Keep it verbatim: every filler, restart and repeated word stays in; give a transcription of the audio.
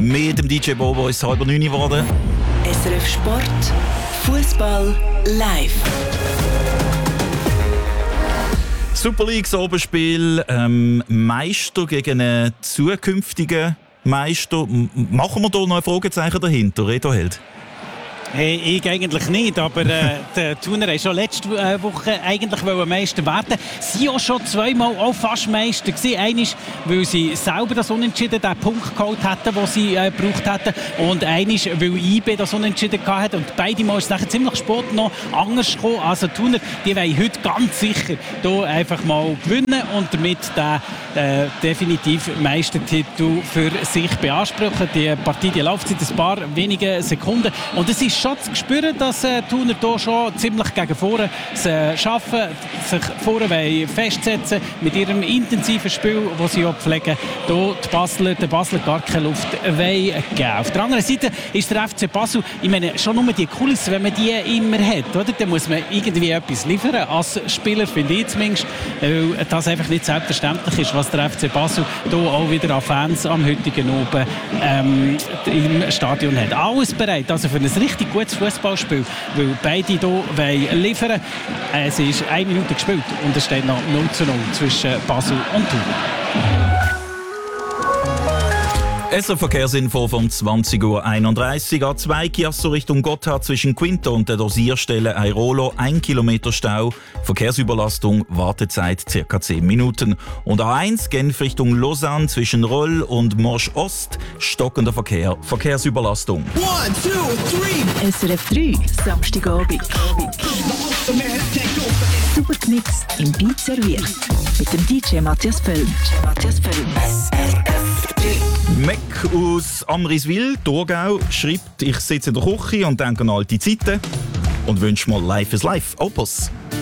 Mit dem D J Bobo ist es halb neun geworden. S R F Sport, Fußball live. Super League, das Oberspiel, ähm, Meister gegen einen zukünftigen Meister. M- machen wir da noch ein Fragezeichen dahinter, Reto Held? Hey, ich eigentlich nicht, aber äh, der Thuner hat schon letzte äh, Woche eigentlich Meister werden. Sie waren auch schon zweimal auch fast Meister gewesen. Einmal, weil sie selber das Unentschieden, den Punkt geholt hätten, den sie äh, gebraucht hätten. Und einmal, weil I B das Unentschieden hatte. Und beide Mal ist es nachher ziemlich spät noch anders gekommen. Also die Thuner, die wollen heute ganz sicher hier einfach mal gewinnen und damit den äh, definitiv Meistertitel für sich beanspruchen. Die Partie die läuft seit ein paar wenigen Sekunden. Und es ist schon zu spüren, dass äh, die Thuner hier schon ziemlich gegen vorne äh, schaffen, sich vorne festsetzen mit ihrem intensiven Spiel, das sie auch pflegen. Hier die Basler, den Basler gar keine Luft geben. Auf der anderen Seite ist der F C Basel, ich meine, schon nur die Kulisse, wenn man die immer hat, oder? Dann muss man irgendwie etwas liefern, als Spieler, finde ich zumindest, weil das einfach nicht selbstverständlich ist, was der F C Basel hier auch wieder an Fans am heutigen Abend ähm, im Stadion hat. Alles bereit, also für ein richtig gutes Fußballspiel, weil beide hier wollen liefern. Es ist eine Minute gespielt und es steht noch null zu null zwischen Basel und Thun. Es ist eine Verkehrsinfo vom zwanzig Uhr einunddreißig. A zwei Chiasso Richtung Gotthard zwischen Quinto und der Dosierstelle Airolo. Ein Kilometer Stau. Verkehrsüberlastung, Wartezeit ca. zehn Minuten. Und A eins Genf Richtung Lausanne zwischen Roll und Morsch Ost. Stockender Verkehr, Verkehrsüberlastung. One, two, three. S R F drei, Samstagabend. Super gemixt im Beat serviert. Mit dem D J Matthias Völl. Matthias Völl. S R F drei. Mac aus Amriswil, Thurgau, schreibt, ich sitze in der Küche und denke an alte Zeiten und wünsche mal Life is Life, Opus.